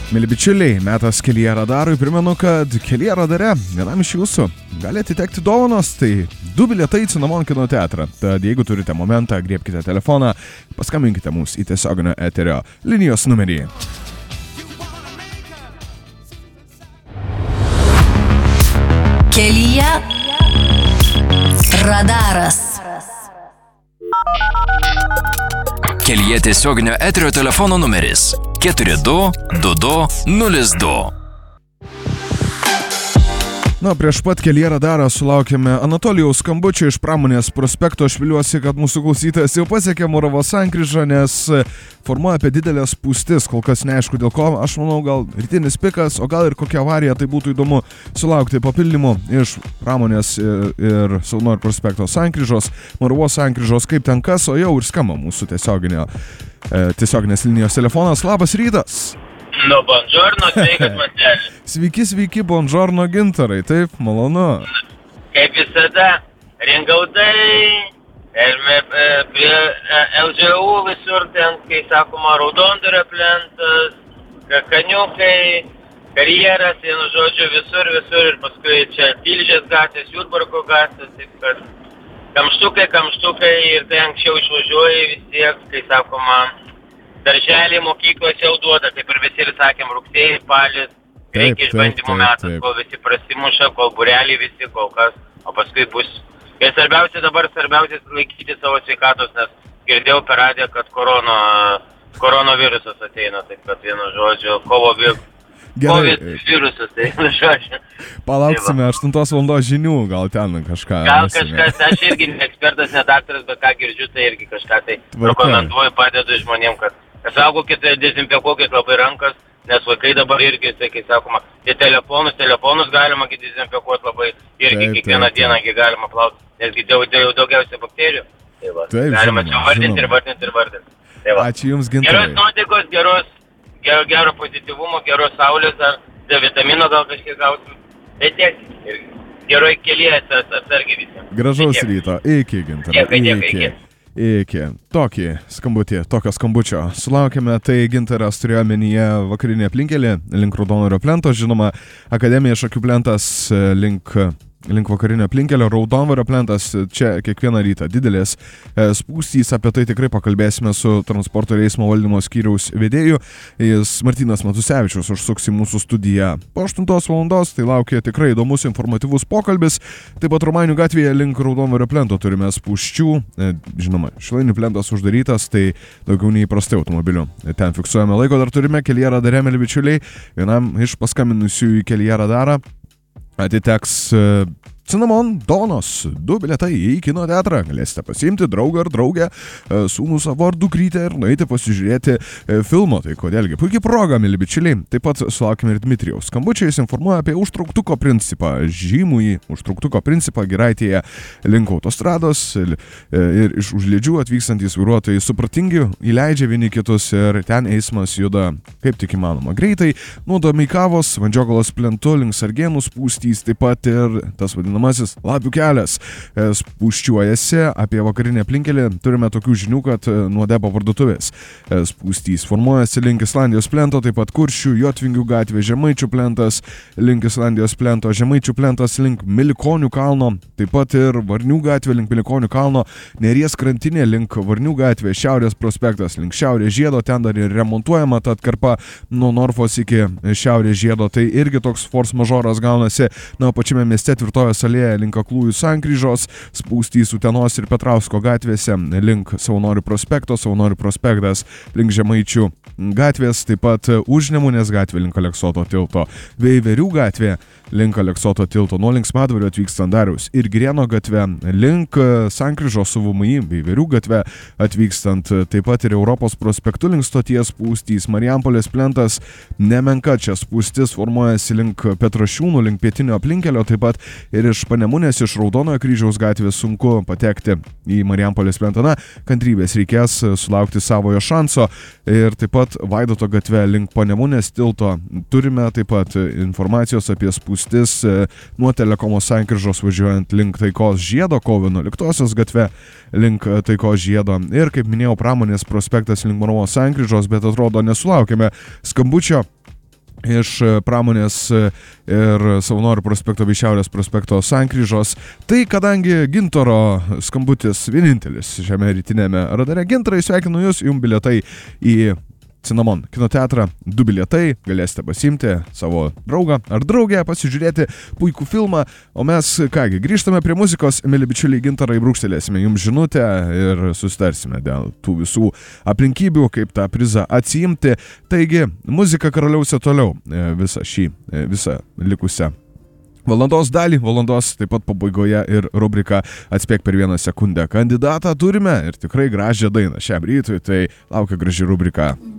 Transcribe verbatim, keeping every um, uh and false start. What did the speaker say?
Mėly bičiuliai, metas Kelyje radarui. Primenu, kad Kelyje radare vienam iš jūsų gali atitekti dovanos, tai du bilietai į Cinamon kino teatrą. Tad jeigu turite momentą, griebkite telefoną, paskambinkite mums į tiesioginio eterio linijos numerį. Kelyje radaras. Kelyje tiesioginio eterio telefono numeris keturi du du du nulis du. Na, prieš pat Kelyje radarą sulaukėme Anatolijaus skambučio iš Pramonės prospekto. Aš viliuosi, kad mūsų klausytojas jau pasiekė Moravos sankryžą, nes formuoja apie didelės spūstis. Kol kas neaišku dėl ko. Aš manau, gal rytinis pikas, o gal ir kokia avarija. Tai būtų įdomu sulaukti papildymų iš Pramonės ir, ir Savanorių prospekto sankryžos, Moravos sankryžos, kaip ten kas, o jau ir skamba mūsų tiesioginio, tiesioginės linijos telefonas. Labas rytas! Nu, buongiorno, sveikas Matelis. Sveiki, sveiki, buongiorno Gintarai, taip, malonu. Kaip visada, ringaudai, prie L G U visur ten, kai sakoma, raudondurio plentas, kaniukai, karjeras, vienu žodžiu, visur, visur, ir paskui čia Tilžės gatvės, Jurbarko gatvės, taip kad kamštukai, kamštukai, ir tai anksčiau išvažiuoja vis tiek, kai sakoma, darželį mokyklos jau duoda, kaip ir visi ir sakėm, rugsėjai, spalis, reikia išbandymų metas, kol visi prasimuša, kol burelį visi, kol kas, o paskui bus. Ir svarbiausia dabar, svarbiausia laikyti savo sveikatos, nes girdėjau per radiją, kad korono, koronavirusas ateina, taip kad vienu žodžiu, kovo virusas. COVID virusas, tai vienu žodžiu. Palauksime aštuntos valandos žinių, gal ten kažką. Gal kažkas, aš irgi ne ekspertas, ne daktaras, bet ką girdžiu, tai irgi kažką tai rekomenduoju, padedu žmonėm, kad saugokite, dezinfekuokite labai rankas, nes vaikai dabar irgi, tai kai sakoma, tie telefonus, telefonus galima dezinfekuoti labai, irgi taip, kiekvieną taip, dieną taip. Galima plauti, nesgi jau daugiausia bakterijų. Tai va, taip, galima žinoma, čia vardinti ir vardinti ir vardinti. Tai va. Ačiū Jums, Gintarai. Geros nuotaikos, geros, gero, gero pozityvumo, geros saulės, ar D vitamino gal kažkiek gausim. Tai tiek, ir geroj Kelyje atsargiai visiems. Gražaus ryto, iki Gintarai, iki. Iki. Tokį skambutį, tokio skambučio sulaukėme, tai Gintaras turėjo omenyje vakarinė aplinkelė link Raudonojo plento, žinoma, Akademija Šakių plentas link, link vakarinio aplinkelio, Raudondvario plentas, čia kiekvieną rytą didelės spūstys, apie tai tikrai pakalbėsime su transporto ir eismo valdymo skyriaus vedėju, jis Martynas Matusevičius užsuks į mūsų studiją po aštuntos valandos, tai laukia tikrai įdomus informatyvus pokalbis, taip pat Romainių gatvėje link Raudondvario plento turime spūsčių, žinoma, Šilainių plentas uždarytas, tai daugiau nei įprastai automobilių. Ten fiksuojame laiko, dar turime Kelyje radare, mėly bičiuliai, vienam iš paskambinusių į Kelyje radarą atiteks Cinamon dovanos, du bilietai į kino teatrą. Galėsite pasiimti draugą ar draugę, sūnų savo ar dukrytę ir nueiti pasižiūrėti filmo. Tai kodėlgi, puikiai proga, mėly bičiuliai. Taip pat sulaukime ir Dmitrijaus skambučiai, jis informuoja apie užtrauktuko principą, žymųjį užtrauktuko principą Giraitėje link autostrados ir, ir iš užliedžių atvykstantys vairuotojai supratingi, įleidžia vieni kitus ir ten eismas juda kaip tik įmanoma greitai. Nuo Domeikavos, Vandžiogalos plentu link Sargėnų spūstys, taip pat ir tas vadinamas Lapių kelias spūsčiuojasi. Apie vakarinę aplinkelį turime tokių žinių, kad nuo Depo parduotuvės spūstys formuojasi link Islandijos plento, taip pat Kuršių, Jotvingių gatvė, Žemaičių plentas link Islandijos plento, Žemaičių plentas link Milikonių kalno, taip pat ir Varnių gatvė link Milikonių kalno, Neries krantinė link Varnių gatvė, Šiaurės prospektas link Šiaurės žiedo, ten dar ir remontuojama ta atkarpa nuo Norfos iki Šiaurės žiedo, tai irgi toks force majoras gaunasi. Na, pačiame mieste Tvirtovės alėja link Aklųjų sankryžos, spūstys Utenos ir Petrausko gatvėse link Savanorių prospekto, Savanorių prospektas link Žemaičių gatvės, taip pat Užnemunės gatvė link Aleksoto tilto, Veiverių gatvė link Aleksoto tilto, nuo Linksmadvario atvykstant Dariaus ir Girėno gatvė link sankryžos su V M I, Veiverių gatvė atvykstant, taip pat ir Europos prospektu link stoties spūstys, Marijampolės plentas nemenka, čia spūstis formuojasi link Petrašiūnų, link pietinio aplinkelio, taip pat ir iš Panemunės, iš Raudonojo kryžiaus gatvės sunku patekti į Marijampolės plentą. Na, kantrybės reikės sulaukti savojo šanso ir taip pat Vaidoto gatvė link Panemunės tilto turime taip pat informacijos apie spūstis nuo Telekomo sankryžos važiuojant link Taikos žiedo, kovo vienuoliktosios gatvė link Taikos žiedo ir, kaip minėjau, Pramonės prospektas link Moravos sankryžos, bet atrodo nesulaukėme skambučio. iš Pramonės ir Savanorių prospekto bei Šiaurės prospekto sankryžos. Tai kadangi Gintaro skambutis vienintelis šiame rytinėme radare. Gintarai, sveikinu Jūs, Jums bilietai į Cinnamon kino teatrą, du bilietai, galėsite pasiimti savo draugą ar draugę, pasižiūrėti puikų filmą, o mes, kągi, grįžtame prie muzikos, mėly bičiuliai, Gintarai, brūkštelėsime jums žinutę ir susitarsime dėl tų visų aplinkybių, kaip tą prizą atsiimti. Taigi, muzika karaliausia toliau visą šį, visą likusią valandos dalį, valandos taip pat pabaigoje ir rubrika Atspėk per vieną sekundę. Kandidatą turime ir tikrai gražią dainą šiam rytui, tai laukia graži rubrika.